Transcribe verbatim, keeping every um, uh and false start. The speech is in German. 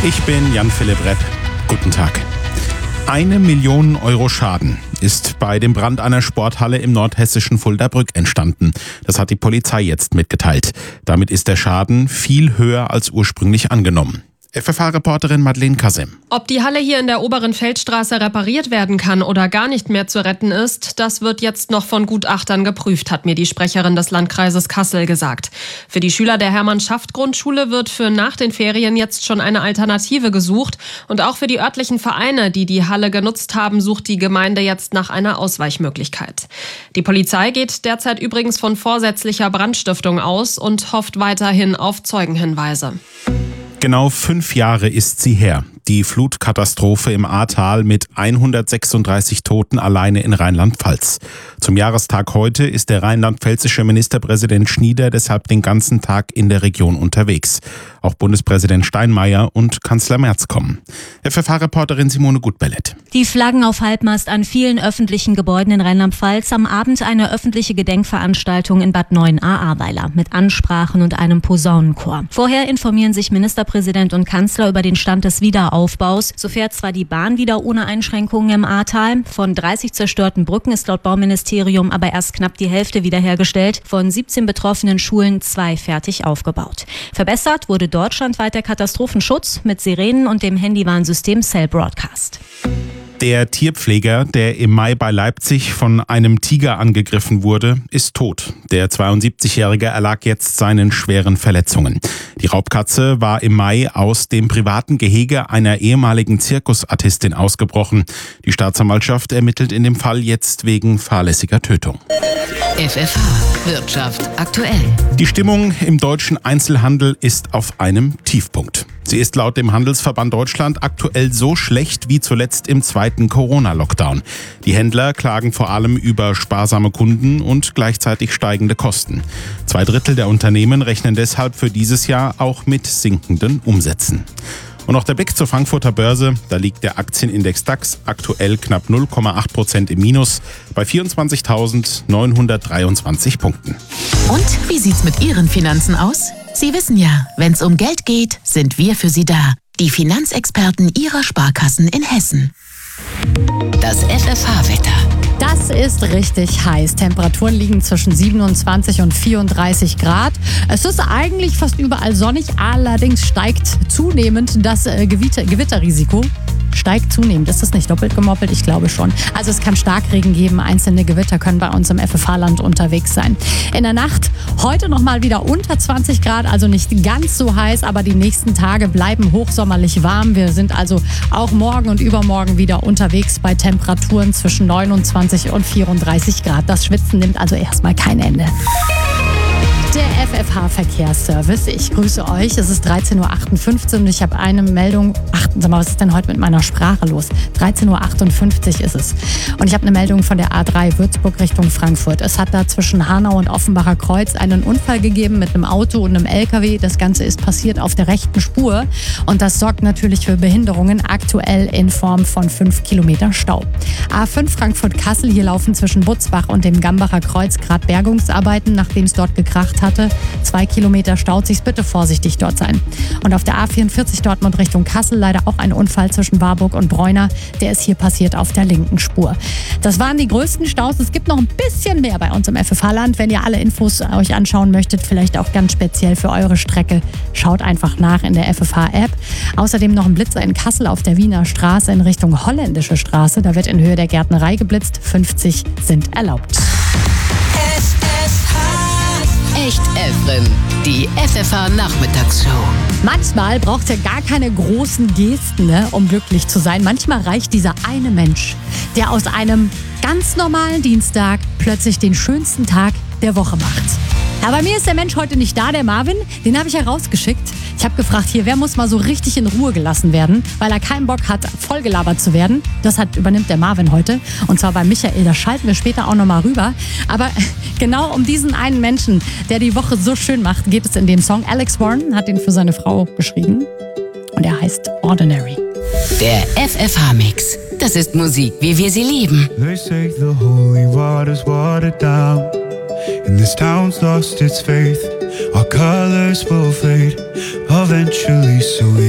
Ich bin Jan-Philipp Repp. Guten Tag. Eine Million Euro Schaden ist bei dem Brand einer Sporthalle im nordhessischen Fuldabrück entstanden. Das hat die Polizei jetzt mitgeteilt. Damit ist der Schaden viel höher als ursprünglich angenommen. F F H-Reporterin Madeleine Kasim. Ob die Halle hier in der oberen Feldstraße repariert werden kann oder gar nicht mehr zu retten ist, das wird jetzt noch von Gutachtern geprüft, hat mir die Sprecherin des Landkreises Kassel gesagt. Für die Schüler der Hermann-Schaft-Grundschule wird für nach den Ferien jetzt schon eine Alternative gesucht. Und auch für die örtlichen Vereine, die die Halle genutzt haben, sucht die Gemeinde jetzt nach einer Ausweichmöglichkeit. Die Polizei geht derzeit übrigens von vorsätzlicher Brandstiftung aus und hofft weiterhin auf Zeugenhinweise. Genau fünf Jahre ist sie her. Die Flutkatastrophe im Ahrtal mit hundertsechsunddreißig Toten alleine in Rheinland-Pfalz. Zum Jahrestag heute ist der rheinland-pfälzische Ministerpräsident Schnieder deshalb den ganzen Tag in der Region unterwegs. Auch Bundespräsident Steinmeier und Kanzler Merz kommen. F F H-Reporterin Simone Gutbellett. Die Flaggen auf Halbmast an vielen öffentlichen Gebäuden in Rheinland-Pfalz. Am Abend eine öffentliche Gedenkveranstaltung in Bad Neuenahr-Ahrweiler mit Ansprachen und einem Posaunenchor. Vorher informieren sich Ministerpräsident und Kanzler über den Stand des Wiederaufbaus. So fährt zwar die Bahn wieder ohne Einschränkungen im Ahrtal. Von dreißig zerstörten Brücken ist laut Bauministerium aber erst knapp die Hälfte wiederhergestellt. Von siebzehn betroffenen Schulen zwei fertig aufgebaut. Verbessert wurde deutschlandweit der Katastrophenschutz mit Sirenen und dem Handywarnsystem Cell Broadcast. Der Tierpfleger, der im Mai bei Leipzig von einem Tiger angegriffen wurde, ist tot. Der zweiundsiebzigjährige erlag jetzt seinen schweren Verletzungen. Die Raubkatze war im Mai aus dem privaten Gehege einer ehemaligen Zirkusartistin ausgebrochen. Die Staatsanwaltschaft ermittelt in dem Fall jetzt wegen fahrlässiger Tötung. F F H Wirtschaft aktuell. Die Stimmung im deutschen Einzelhandel ist auf einem Tiefpunkt. Sie ist laut dem Handelsverband Deutschland aktuell so schlecht wie zuletzt im zweiten Corona-Lockdown. Die Händler klagen vor allem über sparsame Kunden und gleichzeitig steigende Kosten. Zwei Drittel der Unternehmen rechnen deshalb für dieses Jahr auch mit sinkenden Umsätzen. Und noch der Blick zur Frankfurter Börse. Da liegt der Aktienindex DAX aktuell knapp null Komma acht Prozent im Minus bei vierundzwanzigtausendneunhundertdreiundzwanzig Punkten. Und wie sieht's mit Ihren Finanzen aus? Sie wissen ja, wenn's um Geld geht, sind wir für Sie da. Die Finanzexperten Ihrer Sparkassen in Hessen. Das F F H-Wetter. Das ist richtig heiß. Temperaturen liegen zwischen siebenundzwanzig und vierunddreißig Grad. Es ist eigentlich fast überall sonnig, allerdings steigt zunehmend das äh, Gewitter- Gewitterrisiko. Steigt zunehmend. Ist das nicht doppelt gemoppelt? Ich glaube schon. Also es kann Starkregen geben. Einzelne Gewitter können bei uns im F F H-Land unterwegs sein. In der Nacht heute nochmal wieder unter zwanzig Grad, also nicht ganz so heiß, aber die nächsten Tage bleiben hochsommerlich warm. Wir sind also auch morgen und übermorgen wieder unterwegs bei Temperaturen zwischen neunundzwanzig und vierunddreißig Grad. Das Schwitzen nimmt also erstmal kein Ende. Der F F H-Verkehrsservice. Ich grüße euch. Es ist dreizehn Uhr achtundfünfzig und ich habe eine Meldung. Achten Sie mal, was ist denn heute mit meiner Sprache los? dreizehn Uhr achtundfünfzig ist es. Und ich habe eine Meldung von der A drei Würzburg Richtung Frankfurt. Es hat da zwischen Hanau und Offenbacher Kreuz einen Unfall gegeben mit einem Auto und einem L K W. Das Ganze ist passiert auf der rechten Spur. Und das sorgt natürlich für Behinderungen, aktuell in Form von fünf Kilometer Stau. A fünf Frankfurt-Kassel. Hier laufen zwischen Butzbach und dem Gambacher Kreuz gerade Bergungsarbeiten, nachdem es dort gekracht hatte. Zwei Kilometer staut sich's, bitte vorsichtig dort sein. Und auf der A vierundvierzig Dortmund Richtung Kassel leider auch ein Unfall zwischen Warburg und Bräuner. Der ist hier passiert auf der linken Spur. Das waren die größten Staus. Es gibt noch ein bisschen mehr bei uns im F F H-Land. Wenn ihr alle Infos euch anschauen möchtet, vielleicht auch ganz speziell für eure Strecke, schaut einfach nach in der F F H-App. Außerdem noch ein Blitzer in Kassel auf der Wiener Straße in Richtung Holländische Straße. Da wird in Höhe der Gärtnerei geblitzt. fünfzig sind erlaubt. Echt Efren, die F F H-Nachmittagsshow. Manchmal braucht ihr gar keine großen Gesten, ne, um glücklich zu sein. Manchmal reicht dieser eine Mensch, der aus einem ganz normalen Dienstag plötzlich den schönsten Tag der Woche macht. Ja, bei mir ist der Mensch heute nicht da, der Marvin. Den habe ich ja rausgeschickt. Ich habe gefragt, hier, wer muss mal so richtig in Ruhe gelassen werden, weil er keinen Bock hat, vollgelabert zu werden. Das hat, übernimmt der Marvin heute. Und zwar bei Michael. Da schalten wir später auch nochmal rüber. Aber genau um diesen einen Menschen, der die Woche so schön macht, geht es in dem Song. Alex Warren hat ihn für seine Frau geschrieben. Und er heißt Ordinary. Der F F H-Mix. Das ist Musik, wie wir sie lieben. They say the holy water's watered down, and this town's lost its faith. Our colors will fade eventually, so we